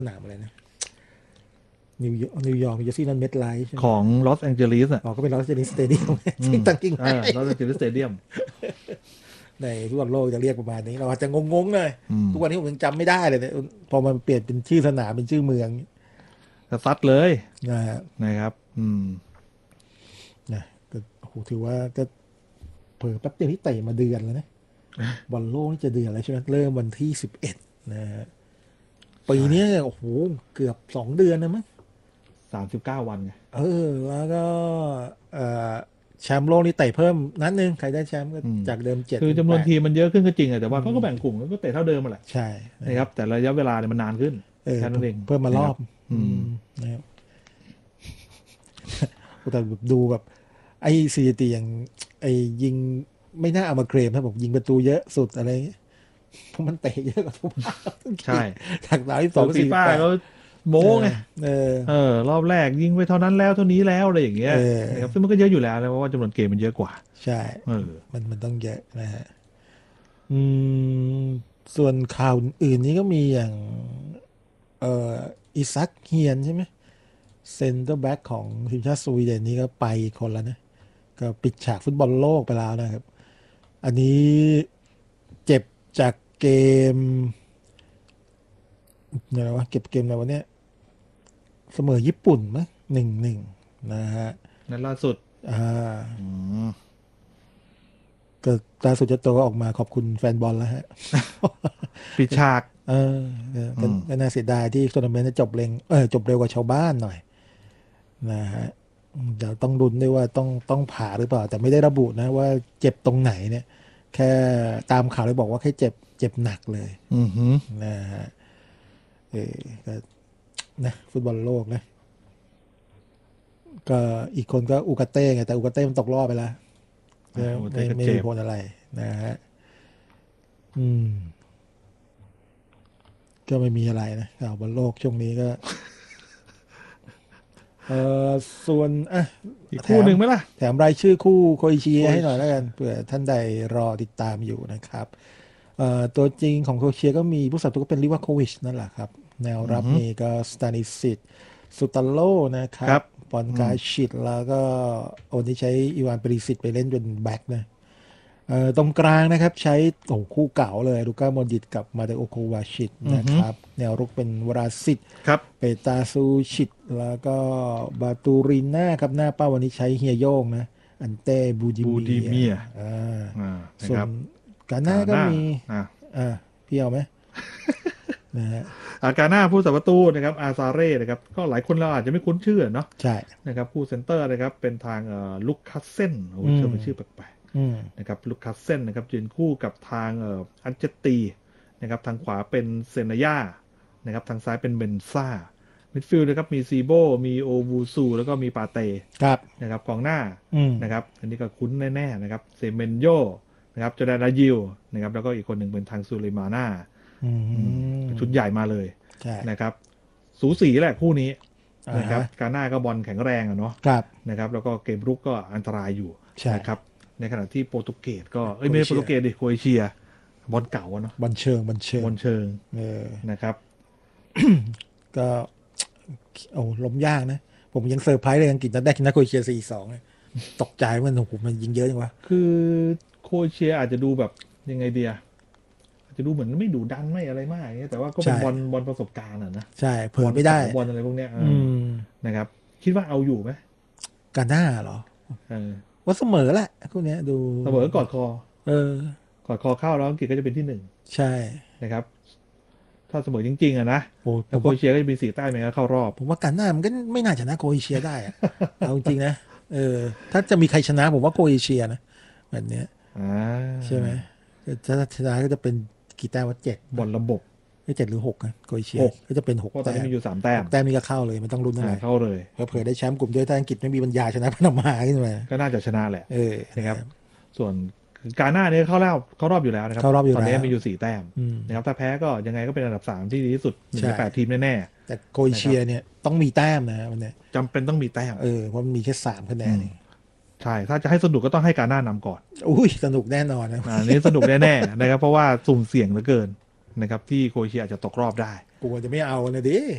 สนามอะไรนะนิวยอร์กเจอร์ซีย์นั่นเมดไลฟ์ใช่ไหมของลอสแองเจลิสอ่ะอ๋อก็เป็นลอสแอนเจลิสสเตเดียมที่ตั้งกิ่งไม้ลอสแองเจลิสสเตเดียมในฟุตบอลโลกจะเรียกประมาณนี้เราอาจจะงงๆเลยทุกวันนี้ผมยังจำไม่ได้เลยเนี่ยพอมันเปลี่ยนเป็นชื่อสนามเป็นชื่อเมืองก็ซัดเลยนะฮะนะครับนะก็โอ้โหถือว่าก็เผลอแป๊บเดียวที่เตะมาเดือนแล้วนะบอลโลกนี่จะเดือนแล้วใช่ไหมเริ่มวันที่11นะฮะปีใช่นี้โอ้โหเกือบ2 เดือนนะมั้ง 39 วันไงแล้วก็เอ่อแชมป์โลกนี่เตะเพิ่มนัดนึงใครได้แชมป์ก็จากเดิมเจ็ดคือเป็นแปดจำนวนทีมมันเยอะขึ้นก็จริงอะแต่ว่าเขาก็แบ่งกลุ่มแล้วก็เตะเท่าเดิมมาแหละใช่นะนะครับแต่ระยะเวลาเนี่ยมันนานขึ้นแค่นั้นเองเพิ่มมารนะครับอบนะครับแต่ดูแบบไอ้ซีตีอย่างไอ้ยิงไม่น่าเอามาเคลมนะผมยิงประตูเยอะสุดอะไรเงี้ยเพราะมันเตะเยอะกว่าทุกภาคทุกทีใช่จากสอคืองสี่แปดฟีฟ่าเขาโม้ไงเออรอบแรกยิงไปเท่านั้นแล้วเท่านี้แล้วอะไรอย่างเงี้เอยอนะครับซึ่งมันก็เยอะอยู่แล้วนะเพราะว่าจำนวนเกมมันเยอะกว่าใช่เออมันต้องเยอะนะฮะอืมส่วนข่าวอื่นนี้ก็มีอย่างเอ่ออิซักเฮียนใช่ไหมเซนเตอร์แบ็กของทีมชาติสวีเดนนี่ก็ไปคนแล้วนะก็ปิดฉากฟุตบอลโลกไปแล้วนะครับอันนี้เจ็บจากเกมอะไรวะเก็บเกมอะไรวะเนี่ยเสมอญี่ปุ่นมั้ง1-1นะฮะนั่นล่าสุดอ่าอืมก็ล่าสุดเจ้าตัวก็ออกมาขอบคุณแฟนบอลแล้วฮะปิดฉากเออก็น่าเสียดายที่ทัวร์นาเมนต์จะจบเร็วกว่าชาวบ้านหน่อยนะฮะเดี๋ยวต้องลุ้นด้วยว่าต้องผ่าหรือเปล่าแต่ไม่ได้ระบุนะว่าเจ็บตรงไหนเนี่ยแค่ตามข่าวเลยบอกว่าแค่เจ็บหนักเลยอือหือนะฮะก็นะฟุตบอลโลกนะก็อีกคนก็อูกาเต้ไงแต่อูกาเต้มันตกรอบไปแล้วโอ้แต่ไม่ก็เจ็บมีผลอะไรนะฮะอืมก็ไม่มีอะไรนะข่าวบอลโลกช่วงนี้ก็ เอ่อส่วนอีกแถมคู่หนึ่งไหมล่ะรายชื่อคู่โครเอเชียโครให้หน่อยแล้วกันเอเชียเผื่อท่านใดรอติดตามอยู่นะครับตัวจริงของโครเอเชียก็มีผู้สับตัวก็เป็นลิวาโควิชนั่นแหละครับแนวรับอือหือนี่ก็สตานิสิตสุตาโลนะครับครับปอนกาอืมชิตแล้วก็โอนที่ใช้อีวานเปริสิตไปเล่นเป็นแบ็กนะ ตรงกลางนะครับใช้คู่เก่าเลยลูก้าโมดริตกับมาเตโอโควาชิตอือหือนะครับแนวรุกเป็นวราซิตครับเปตาซูชิตแล้วก็บาตูริน่าครับหน้าเป้าวันนี้ใช้เฮียโยงนะอันเต้บูจิบูเมียดีเมียอ่าส่วนนะครับกาน่ากาหน้าก็มีอ่าพี่เอาไหมนะฮะกาหน้าผู้สับประตูนะครับอาซาเร่นะครับก็หลายคนเราอาจจะไม่คุ้นชื่อเนาะใช่นะครับผู้เซนเตอร์นะครับเป็นทางลุคคัสเซนโอ้อืมชื่อเป็นชื่อแปลกอืมๆนะครับลุคคัสเซนนะครับยืนคู่กับทางอันเจตตีนะครับทางขวาเป็นเซนายานะครับทางซ้ายเป็นเบนซ่ามิดฟิลด์นะครับมีซีโบมีโอวูซูแล้วก็มีปาเตครับนะครับกองหน้าอืมนะครับอันนี้ก็คุ้นแน่ๆนะครับเซเมนโยนะครับจอร์แดนอายิวนะครับแล้วก็อีกคนหนึ่งเป็นทางซูเลมาน่าอืชุดมใหญ่มาเลยใช่นะครับสูสีแหละคู่นี้นะครับฮะกาหน้าก็บอลแข็งแรงอะเนาะครับนะครับแล้วก็เกมรุกก็อันตรายอยู่ใช่นะครับในขณะที่โปรตุเกสก็โครไม่ใช่โปรเอเชียตุเกสดิโครเอเชียบอลเก่าอะเนาะบันเชิงบอลเชิงเออนะครับก็ล้มยากนะผมยังเซอร์ไพรส์เลยอังกฤษนัดแรกชนะโครเอเชีย4-2ตกใจมันโอ้โหมันยิงเยอะจังวะคือโครเอเชียอาจจะดูแบบยังไงเดียอาจจะดูเหมือนไม่ดุดันไม่อะไรมากอย่างเงี้ยแต่ว่าก็เป็นใช่บอลประสบการณ์อะนะใช่เผลบอลอไม่ได้เก่าบอลอะไรพวกเนี้ยอืมนะครับคิดว่าเอาอยู่ไหมกาหน้าเหรอเออว่าเสมอแหละคู่เนี้ยดูเสมอกอดคอเออเข้าแล้วอังกฤษก็จะเป็นที่หนึ่งใช่นะครับถ้าเสมอจริงๆอะนะโอ้แล้วโครเอเชียก็จะมี4 แต้มเองก็เข้ารอบผมว่ากาหน้ามันก็ไม่น่าชนะโครเอเชียได้อะเอาจริงๆนะถ้าจะมีใครชนะผมว่าโครเอเชียนะแบบเนี้ยอ่ใช่าไหมถ้าชนะก็จะเป็นกี่แต้มว่า7 บอลระบบ 7 หรือ 6นะโครเอเชียหกก็จะเป็นหกเพราะตอนแต้มนี้มีอยู่3 แต้ม 6 แต้มนี่ก็เข้าเลยไม่ต้องลุ้นอะไรเข้าเลยเผื่อได้แชมป์กลุ่มด้วยถ้าอังกฤษไม่มีปัญญาชนะพนามาขึ้นมาก็น่าจะชนะแหละนะครับนะครับส่วนกาหน้าเนี่ยเข้ารอบอยู่แล้วนะครับเข้ารอบอยู่ตอนนี้แล้วมีอยู่4 แต้มอืมนะครับถ้าแพ้ก็ยังไงก็เป็นอันดับ3ที่ดีที่สุดหนึ่งใช่ใน8 ทีมแน่แต่โครเอเชียเนี่ยต้องมีแต้มนะวันเนี้ยๆจำเป็นต้องมีแต้มเพราะมันมีแค่3 คะแนนเองใช่ถ้าจะให้สนุกก็ต้องให้กาหน้านำก่อนอุ้ยสนุกแน่นอนนะอันนี้สนุกแน่ๆนะครับเพราะว่าสุ่มเสี่ยงเหลือเกินนะครับที่โครเอเชียอาจจะตกรอบได้กลัวจะไม่เอานะดิ